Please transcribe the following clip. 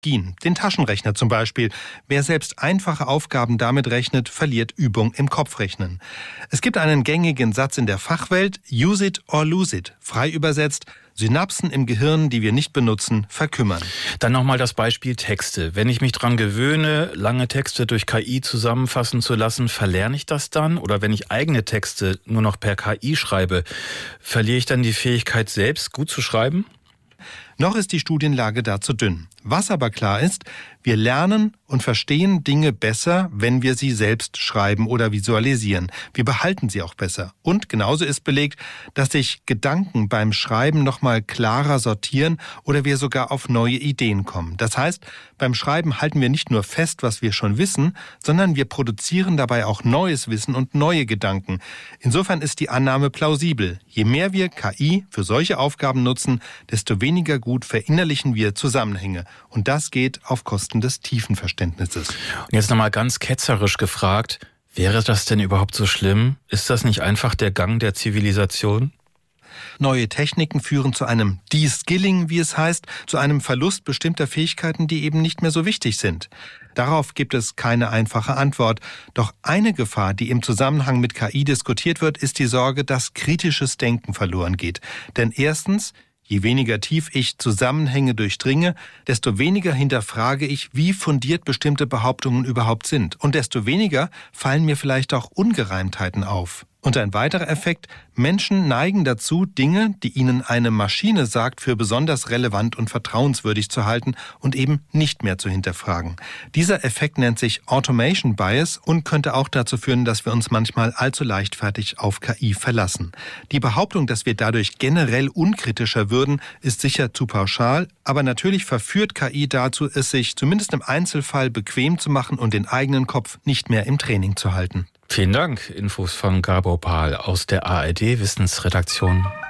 Technologien, den Taschenrechner zum Beispiel. Wer selbst einfache Aufgaben damit rechnet, verliert Übung im Kopfrechnen. Es gibt einen gängigen Satz in der Fachwelt, use it or lose it. Frei übersetzt, Synapsen im Gehirn, die wir nicht benutzen, verkümmern. Dann nochmal das Beispiel Texte. Wenn ich mich dran gewöhne, lange Texte durch KI zusammenfassen zu lassen, verlerne ich das dann? Oder wenn ich eigene Texte nur noch per KI schreibe, verliere ich dann die Fähigkeit, selbst gut zu schreiben? Noch ist die Studienlage dazu dünn. Was aber klar ist, wir lernen und verstehen Dinge besser, wenn wir sie selbst schreiben oder visualisieren. Wir behalten sie auch besser. Und genauso ist belegt, dass sich Gedanken beim Schreiben nochmal klarer sortieren oder wir sogar auf neue Ideen kommen. Das heißt, beim Schreiben halten wir nicht nur fest, was wir schon wissen, sondern wir produzieren dabei auch neues Wissen und neue Gedanken. Insofern ist die Annahme plausibel. Je mehr wir KI für solche Aufgaben nutzen, desto weniger gut verinnerlichen wir Zusammenhänge. Und das geht auf Kosten des tiefen Verständnisses. Und jetzt nochmal ganz ketzerisch gefragt, wäre das denn überhaupt so schlimm? Ist das nicht einfach der Gang der Zivilisation? Neue Techniken führen zu einem De-Skilling, wie es heißt, zu einem Verlust bestimmter Fähigkeiten, die eben nicht mehr so wichtig sind. Darauf gibt es keine einfache Antwort. Doch eine Gefahr, die im Zusammenhang mit KI diskutiert wird, ist die Sorge, dass kritisches Denken verloren geht. Denn erstens, je weniger tief ich Zusammenhänge durchdringe, desto weniger hinterfrage ich, wie fundiert bestimmte Behauptungen überhaupt sind. Und desto weniger fallen mir vielleicht auch Ungereimtheiten auf. Und ein weiterer Effekt, Menschen neigen dazu, Dinge, die ihnen eine Maschine sagt, für besonders relevant und vertrauenswürdig zu halten und eben nicht mehr zu hinterfragen. Dieser Effekt nennt sich Automation Bias und könnte auch dazu führen, dass wir uns manchmal allzu leichtfertig auf KI verlassen. Die Behauptung, dass wir dadurch generell unkritischer würden, ist sicher zu pauschal, aber natürlich verführt KI dazu, es sich zumindest im Einzelfall bequem zu machen und den eigenen Kopf nicht mehr im Training zu halten. Vielen Dank. Infos von Gabor Pahl aus der ARD-Wissensredaktion.